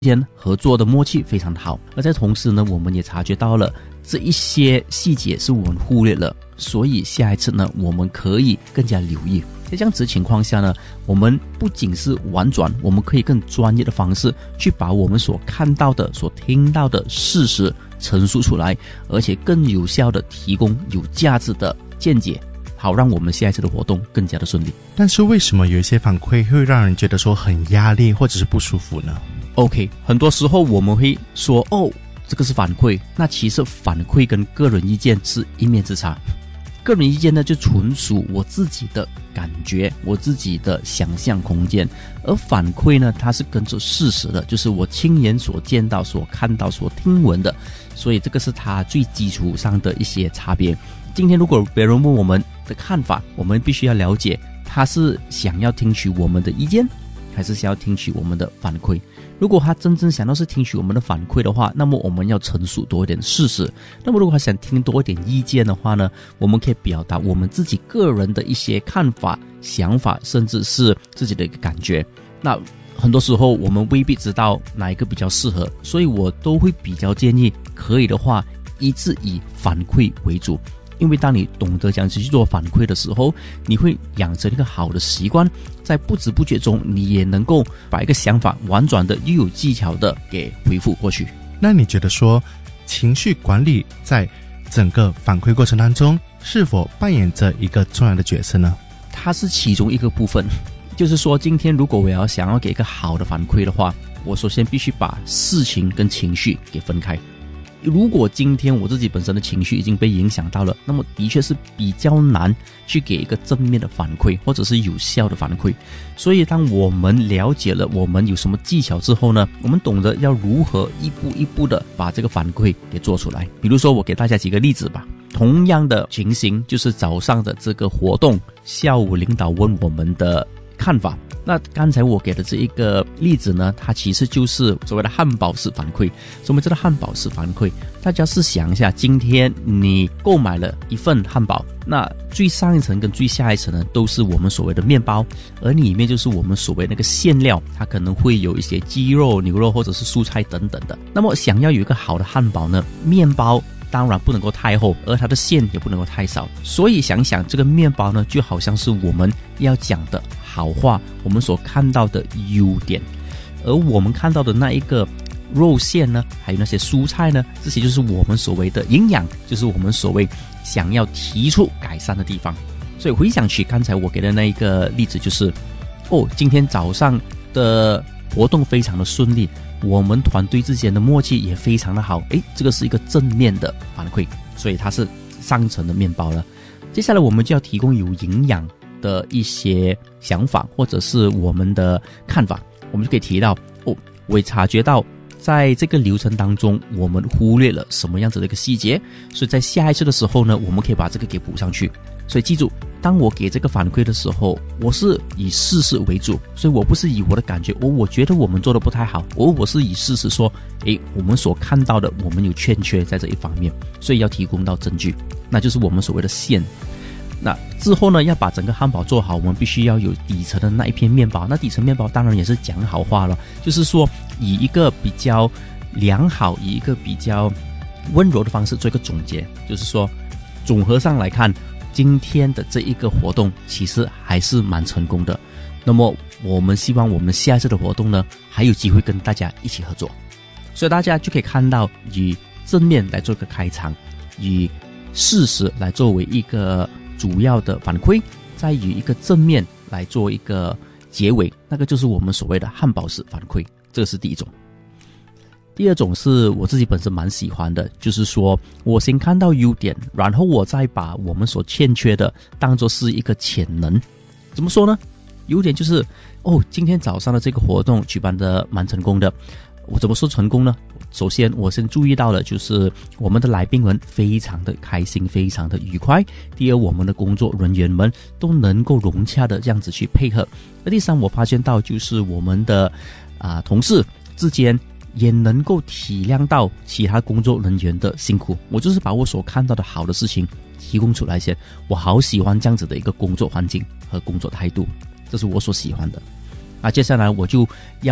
间合作的默契非常的好，而在同时呢，我们也察觉到了这一些细节是我们忽略了，所以下一次呢，我们可以更加留意。在这样子的情况下呢，我们不仅是婉转，我们可以更专业的方式去把我们所看到的、所听到的事实陈述出来，而且更有效的提供有价值的见解，好让我们下一次的活动更加的顺利。 但是为什么有一些反馈会让人觉得说很压力或者是不舒服呢？ OK， 很多时候我们会说这个是反馈，那其实反馈跟个人意见是一面之差。个人意见呢，就纯属我自己的感觉，我自己的想象空间，而反馈呢，它是跟着事实的，就是我亲眼所见到、所看到、所听闻的，所以这个是它最基础上的一些差别。今天如果别人问我们的看法，我们必须要了解他是想要听取我们的意见，还是想要听取我们的反馈。如果他真正想要是听取我们的反馈的话，那么我们要陈述多一点事实。那么如果他想听多一点意见的话呢，我们可以表达我们自己个人的一些看法、想法，甚至是自己的一个感觉。那很多时候我们未必知道哪一个比较适合，所以我都会比较建议，可以的话一致以反馈为主。因为当你懂得这样子去做反馈的时候，你会养成一个好的习惯，在不知不觉中你也能够把一个想法婉转的又有技巧的给回复过去。 那你觉得说情绪管理在整个反馈过程当中是否扮演着一个重要的角色呢？ 它是其中一个部分。就是说今天如果我想要给一个好的反馈的话，我首先必须把事情跟情绪给分开。如果今天我自己本身的情绪已经被影响到了，那么的确是比较难去给一个正面的反馈或者是有效的反馈。所以当我们了解了我们有什么技巧之后呢，我们懂得要如何一步一步的把这个反馈给做出来。比如说我给大家几个例子吧。同样的情形就是早上的这个活动，下午领导问我们的看法。那刚才我给的这一个例子呢，它其实就是所谓的汉堡式反馈。什么叫做汉堡式反馈？大家试想一下，今天你购买了一份汉堡，那最上一层跟最下一层呢，都是我们所谓的面包，而里面就是我们所谓那个馅料，它可能会有一些鸡肉、牛肉或者是蔬菜等等的。那么想要有一个好的汉堡呢，面包当然不能够太厚，而它的馅也不能够太少。所以想想这个面包呢，就好像是我们要讲的好话，我们所看到的优点，而我们看到的那一个肉馅呢，还有那些蔬菜呢，这些就是我们所谓的营养，就是我们所谓想要提出改善的地方。所以回想起刚才我给的那一个例子，就是今天早上的活动非常的顺利，我们团队之间的默契也非常的好，这个是一个正面的反馈，所以它是上层的面包了。接下来我们就要提供有营养的一些想法或者是我们的看法，我们就可以提到我也察觉到在这个流程当中我们忽略了什么样子的一个细节，所以在下一次的时候呢，我们可以把这个给补上去。所以记住，当我给这个反馈的时候，我是以事实为主，所以我不是以我的感觉，我觉得我们做的不太好，我是以事实说，我们所看到的我们有欠缺在这一方面，所以要提供到证据，那就是我们所谓的线。那之后呢，要把整个汉堡做好，我们必须要有底层的那一片面包。那底层面包当然也是讲好话了，就是说以一个比较良好、以一个比较温柔的方式做一个总结，就是说总和上来看，今天的这一个活动其实还是蛮成功的。那么我们希望我们下一次的活动呢，还有机会跟大家一起合作。所以大家就可以看到，以正面来做一个开场，以事实来作为一个主要的反馈，再以一个正面来做一个结尾，那个就是我们所谓的汉堡式反馈，这个是第一种。第二种是我自己本身蛮喜欢的，就是说我先看到优点，然后我再把我们所欠缺的当作是一个潜能。怎么说呢？优点就是今天早上的这个活动举办的蛮成功的。我怎么说成功呢？首先我先注意到了，就是我们的来宾们非常的开心，非常的愉快。第二，我们的工作人员们都能够融洽的这样子去配合。那第三，我发现到就是我们的同事之间也能够体谅到其他工作人员的辛苦。我就是把我所看到的好的事情提供出来先，我好喜欢这样子的一个工作环境和工作态度，这是我所喜欢的。接下来我就要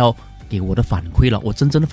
给我的反馈了，我真正的